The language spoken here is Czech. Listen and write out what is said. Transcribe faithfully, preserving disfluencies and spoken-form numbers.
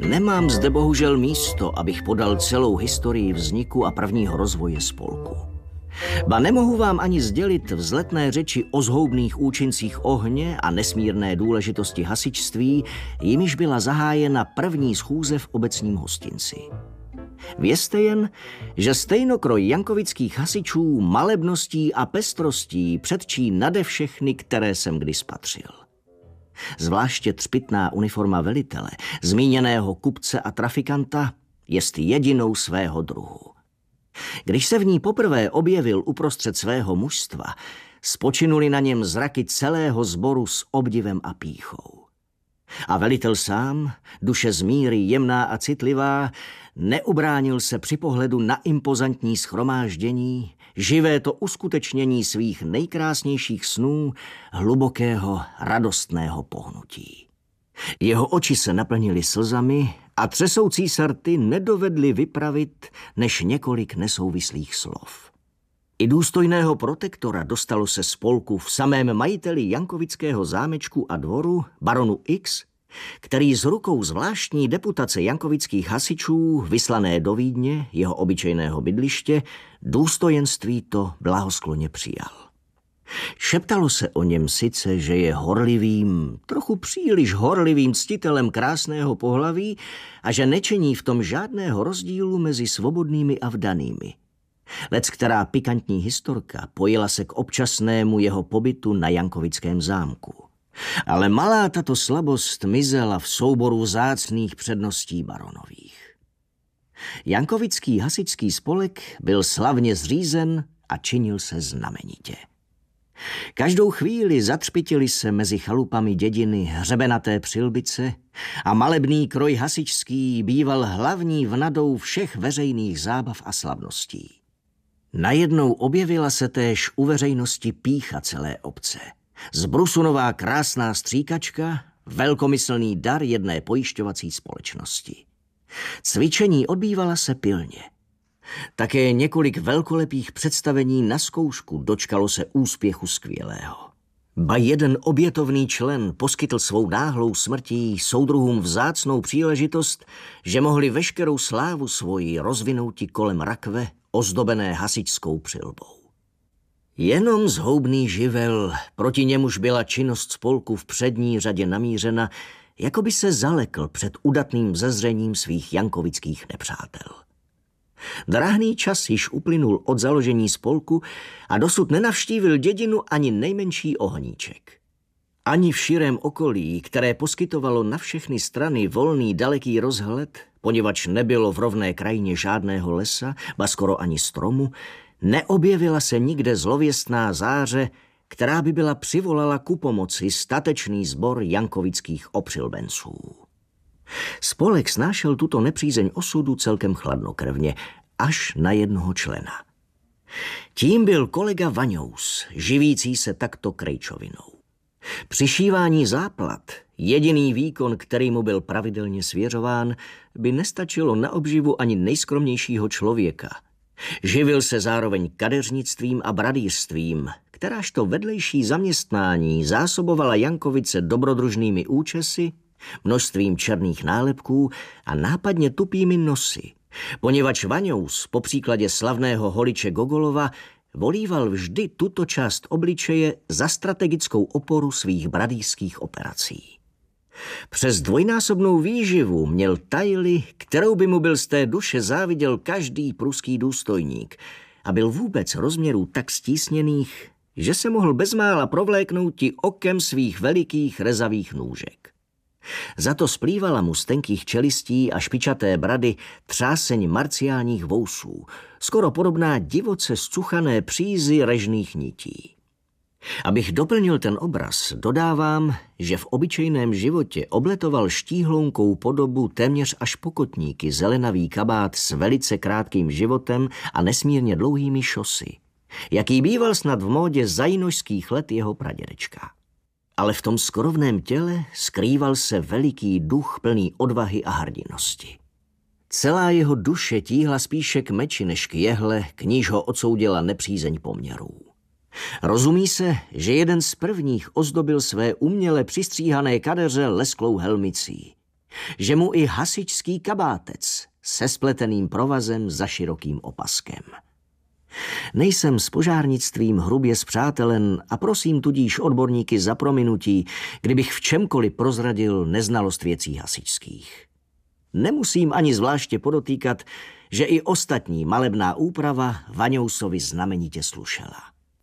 Nemám zde bohužel místo, abych podal celou historii vzniku a prvního rozvoje spolku. Ba nemohu vám ani sdělit vzletné řeči o zhoubných účincích ohně a nesmírné důležitosti hasičství, jimiž byla zahájena první schůze v obecním hostinci. Vězte jen, že stejnokroj jankovických hasičů malebností a pestrostí předčí nade všechny, které jsem kdy spatřil. Zvláště třpytná uniforma velitele, zmíněného kupce a trafikanta, jest jedinou svého druhu. Když se v ní poprvé objevil uprostřed svého mužstva, spočinuli na něm zraky celého sboru s obdivem a pýchou. A velitel sám, duše z míry jemná a citlivá, neubránil se při pohledu na impozantní shromáždění, živé to uskutečnění svých nejkrásnějších snů, hlubokého, radostného pohnutí. Jeho oči se naplnily slzami a třesoucí sarty nedovedli vypravit než několik nesouvislých slov. I důstojného protektora dostalo se spolku v samém majiteli jankovického zámečku a dvoru, baronu X, který s rukou zvláštní deputace jankovických hasičů, vyslané do Vídně, jeho obyčejného bydliště, důstojenství to blahoskloně přijal. Šeptalo se o něm sice, že je horlivým, trochu příliš horlivým ctitelem krásného pohlaví a že nečení v tom žádného rozdílu mezi svobodnými a vdanými. Leckterá pikantní historka pojila se k občasnému jeho pobytu na jankovickém zámku. Ale malá tato slabost mizela v souboru vzácných předností baronových. Jankovický hasičský spolek byl slavně zřízen a činil se znamenitě. Každou chvíli zatřpitili se mezi chalupami dědiny hřebenaté přilbice a malebný kroj hasičský býval hlavní vnadou všech veřejných zábav a slavností. Najednou objevila se též u veřejnosti pýcha celé obce. Zbrusunová krásná stříkačka, velkomyslný dar jedné pojišťovací společnosti. Cvičení odbývala se pilně. Také několik velkolepých představení na zkoušku dočkalo se úspěchu skvělého. Ba jeden obětovný člen poskytl svou náhlou smrtí soudruhům vzácnou příležitost, že mohli veškerou slávu svoji rozvinouti kolem rakve, ozdobené hasičskou přilbou. Jenom zhoubný živel, proti němuž byla činnost spolku v přední řadě namířena, jako by se zalekl před udatným vzezřením svých jankovických nepřátel. Drahný čas již uplynul od založení spolku a dosud nenavštívil dědinu ani nejmenší ohníček. Ani v širém okolí, které poskytovalo na všechny strany volný daleký rozhled, poněvadž nebylo v rovné krajině žádného lesa, ba skoro ani stromu, neobjevila se nikde zlověstná záře, která by byla přivolala ku pomoci statečný sbor jankovických opřilbenců. Spolek snášel tuto nepřízeň osudu celkem chladnokrvně, až na jednoho člena. Tím byl kolega Vaňous, živící se takto krejčovinou. Přišívání záplat, jediný výkon, který mu byl pravidelně svěřován, by nestačilo na obživu ani nejskromnějšího člověka. Živil se zároveň kadeřnictvím a bradýřstvím, kterážto vedlejší zaměstnání zásobovala Jankovice dobrodružnými účesy, množstvím černých nálepků a nápadně tupými nosy, poněvadž Vaňous po příkladě slavného holiče Gogolova volíval vždy tuto část obličeje za strategickou oporu svých bradýřských operací. Přes dvojnásobnou výživu měl tajli, kterou by mu byl z té duše záviděl každý pruský důstojník a byl vůbec rozměrů tak stísněných, že se mohl bezmála provléknout ti okem svých velikých rezavých nůžek. Za to splývala mu z tenkých čelistí a špičaté brady třáseň marciálních vousů, skoro podobná divoce zcuchané přízy režných nití. Abych doplnil ten obraz, dodávám, že v obyčejném životě obletoval štíhlounkou podobu téměř až pokotníky zelenavý kabát s velice krátkým životem a nesmírně dlouhými šosy, jaký býval snad v módě za jinožských let jeho pradědečka. Ale v tom skorovném těle skrýval se veliký duch plný odvahy a hrdinosti. Celá jeho duše tíhla spíše k meči než k jehle, k níž ho odsoudila nepřízeň poměrů. Rozumí se, že jeden z prvních ozdobil své uměle přistříhané kadeře lesklou helmicí. že mu i hasičský kabátec se spleteným provazem za širokým opaskem. Nejsem s požárnictvím hrubě spřátelen a prosím tudíž odborníky za prominutí, kdybych v čemkoliv prozradil neznalost věcí hasičských. Nemusím ani zvláště podotýkat, že i ostatní malebná úprava Vaňousovi znamenitě slušela.